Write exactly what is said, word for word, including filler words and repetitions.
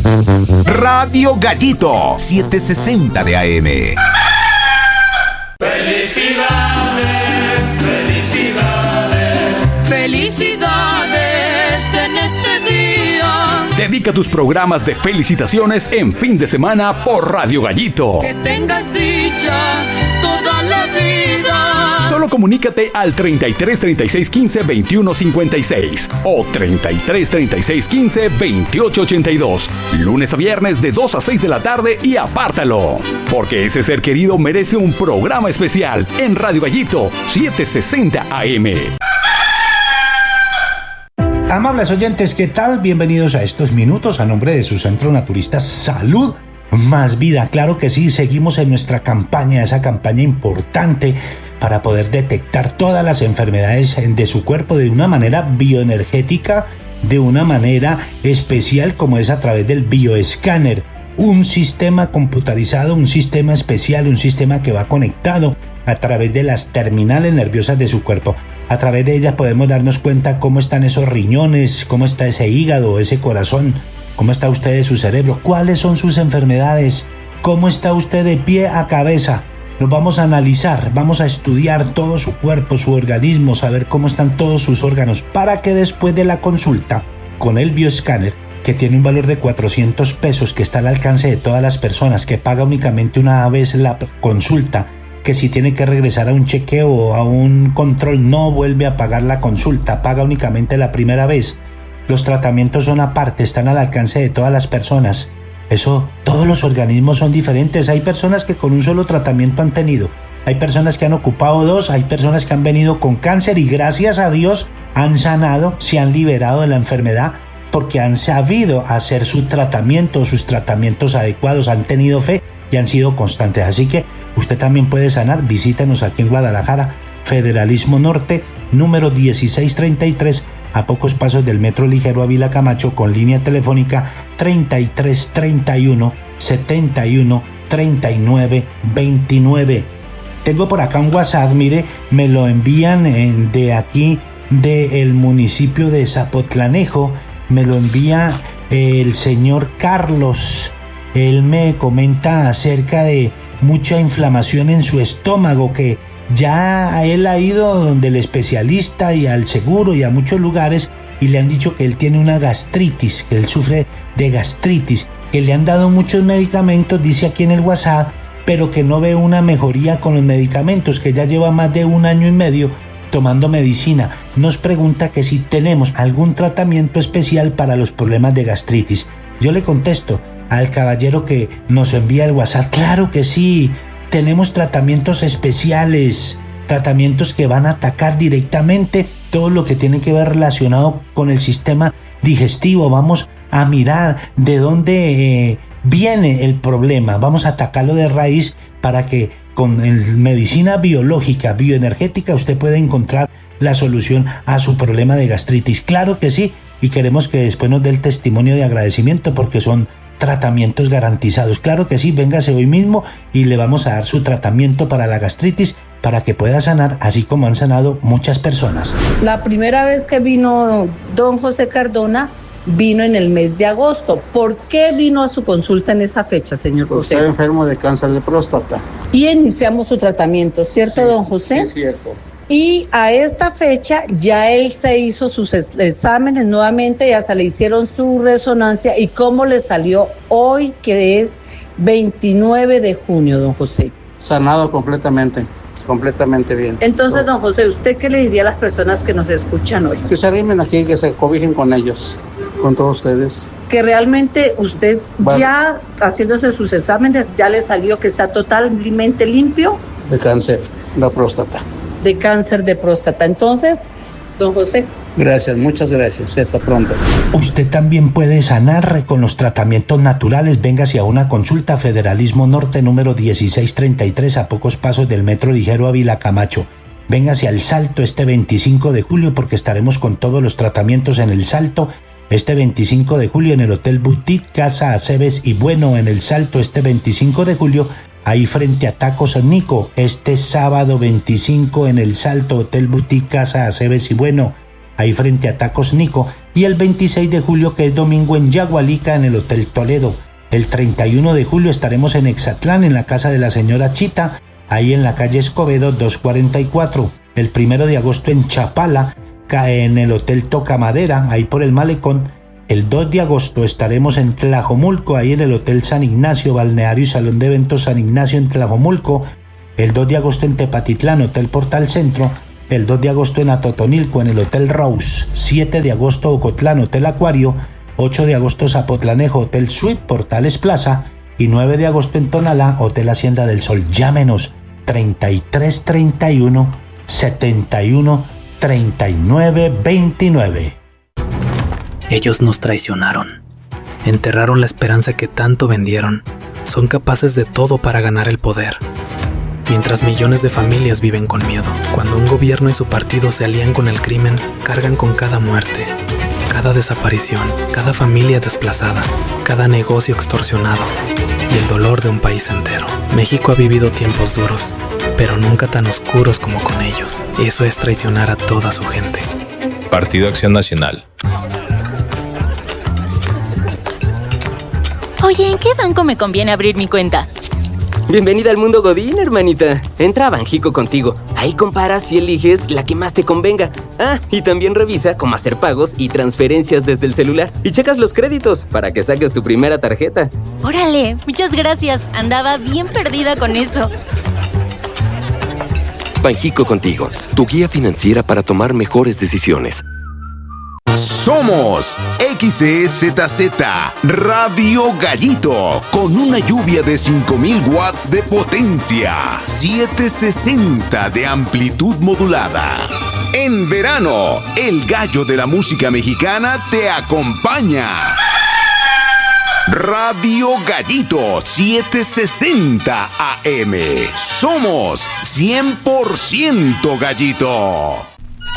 Radio Gallito, setecientos sesenta de A M. Felicidades, felicidades, felicidades en este día. Dedica tus programas de felicitaciones en fin de semana por Radio Gallito. Que tengas dicha toda la vida. Solo comunícate al treinta y tres, treinta y seis, quince, veintiuno, cincuenta y seis o treinta y tres, treinta y seis, quince, veintiocho, ochenta y dos. Lunes a viernes de dos a seis de la tarde y apártalo. Porque ese ser querido merece un programa especial en Radio Gallito setecientos sesenta A M. Amables oyentes, ¿qué tal? Bienvenidos a estos minutos a nombre de su centro naturista Salud Más Vida. Claro que sí, seguimos en nuestra campaña, esa campaña importante para poder detectar todas las enfermedades de su cuerpo de una manera bioenergética, de una manera especial, como es a través del bioescáner, un sistema computarizado, un sistema especial, un sistema que va conectado a través de las terminales nerviosas de su cuerpo. A través de ellas podemos darnos cuenta cómo están esos riñones, cómo está ese hígado, ese corazón, cómo está usted de su cerebro, cuáles son sus enfermedades, cómo está usted de pie a cabeza. Nos vamos a analizar, vamos a estudiar todo su cuerpo, su organismo, saber cómo están todos sus órganos, para que después de la consulta con el bioescáner, que tiene un valor de cuatrocientos pesos, que está al alcance de todas las personas, que paga únicamente una vez la consulta, que si tiene que regresar a un chequeo o a un control no vuelve a pagar la consulta, paga únicamente la primera vez. Los tratamientos son aparte, están al alcance de todas las personas. Eso, todos los organismos son diferentes. Hay personas que con un solo tratamiento han tenido, hay personas que han ocupado dos, hay personas que han venido con cáncer y gracias a Dios han sanado, se han liberado de la enfermedad porque han sabido hacer su tratamiento, sus tratamientos adecuados, han tenido fe y han sido constantes. Así que usted también puede sanar. Visítenos aquí en Guadalajara, Federalismo Norte, número dieciséis treinta y tres, a pocos pasos del Metro Ligero Ávila Camacho, con línea telefónica treinta y tres, treinta y uno, setenta y uno, treinta y nueve, veintinueve. Tengo por acá un WhatsApp, mire, me lo envían en, de aquí, del municipio de Zapotlanejo, me lo envía el señor Carlos. Él me comenta acerca de mucha inflamación en su estómago, que ya él ha ido donde el especialista y al seguro y a muchos lugares y le han dicho que él tiene una gastritis, que él sufre de gastritis, que le han dado muchos medicamentos, dice aquí en el WhatsApp, pero que no ve una mejoría con los medicamentos, que ya lleva más de un año y medio tomando medicina. Nos pregunta que si tenemos algún tratamiento especial para los problemas de gastritis. Yo le contesto al caballero que nos envía el WhatsApp, claro que sí, tenemos tratamientos especiales, tratamientos que van a atacar directamente todo lo que tiene que ver relacionado con el sistema digestivo. Vamos a mirar de dónde eh, viene el problema, vamos a atacarlo de raíz para que con el, medicina biológica, bioenergética, usted pueda encontrar la solución a su problema de gastritis. Claro que sí, y queremos que después nos dé el testimonio de agradecimiento porque son tratamientos garantizados. Claro que sí, véngase hoy mismo y le vamos a dar su tratamiento para la gastritis para que pueda sanar, así como han sanado muchas personas. La primera vez que vino don José Cardona vino en el mes de agosto. ¿Por qué vino a su consulta en esa fecha, señor José? Estoy enfermo de cáncer de próstata. Y iniciamos su tratamiento, ¿cierto, sí, don José? Sí, cierto. Y a esta fecha ya él se hizo sus exámenes nuevamente y hasta le hicieron su resonancia. ¿Y cómo le salió hoy, que es veintinueve de junio, don José? Sanado completamente, completamente bien. Entonces, don José, ¿usted qué le diría a las personas que nos escuchan hoy? Que se arrimen aquí, que se cobijen con ellos, con todos ustedes. Que realmente usted, bueno, ya haciéndose sus exámenes, ya le salió que está totalmente limpio de cáncer, la próstata. De cáncer de próstata. Entonces, don José. Gracias, muchas gracias. Hasta pronto. Usted también puede sanar con los tratamientos naturales. Véngase a una consulta, Federalismo Norte, número dieciséis treinta y tres, a pocos pasos del Metro Ligero Ávila Camacho. Véngase al Salto este veinticinco de julio porque estaremos con todos los tratamientos en el Salto. Este veinticinco de julio en el Hotel Boutique Casa Aceves y Bueno en el Salto este veinticinco de julio. Ahí frente a Tacos Nico, este sábado veinticinco en el Salto, Hotel Boutique Casa Aceves y Bueno, ahí frente a Tacos Nico, y el veintiséis de julio, que es domingo, en Yagualica, en el Hotel Toledo. El treinta y uno de julio estaremos en Exatlán, en la casa de la señora Chita, ahí en la calle Escobedo doscientos cuarenta y cuatro. El primero de agosto en Chapala, en el Hotel Toca Madera, ahí por el Malecón. El dos de agosto estaremos en Tlajomulco, ahí en el Hotel San Ignacio, Balneario y Salón de Eventos San Ignacio en Tlajomulco. El dos de agosto en Tepatitlán, Hotel Portal Centro. El dos de agosto en Atotonilco, en el Hotel Rose. siete de agosto Ocotlán, Hotel Acuario. ocho de agosto Zapotlanejo, Hotel Suite, Portales Plaza. Y nueve de agosto en Tonalá, Hotel Hacienda del Sol. Llámenos treinta y tres treinta y uno setenta y uno treinta y nueve veintinueve. Ellos nos traicionaron. Enterraron la esperanza que tanto vendieron. Son capaces de todo para ganar el poder. Mientras millones de familias viven con miedo. Cuando un gobierno y su partido se alían con el crimen, cargan con cada muerte, cada desaparición, cada familia desplazada, cada negocio extorsionado y el dolor de un país entero. México ha vivido tiempos duros, pero nunca tan oscuros como con ellos. Eso es traicionar a toda su gente. Partido Acción Nacional. Oye, ¿en qué banco me conviene abrir mi cuenta? Bienvenida al mundo Godín, hermanita. Entra a Banjico Contigo. Ahí comparas y eliges la que más te convenga. Ah, y también revisa cómo hacer pagos y transferencias desde el celular. Y checas los créditos para que saques tu primera tarjeta. Órale, muchas gracias. Andaba bien perdida con eso. Banjico Contigo, tu guía financiera para tomar mejores decisiones. Somos X E Z Z Radio Gallito, con una lluvia de cinco mil watts de potencia, setecientos sesenta de amplitud modulada. En verano, el gallo de la música mexicana te acompaña. Radio Gallito setecientos sesenta A M. Somos cien por ciento gallito.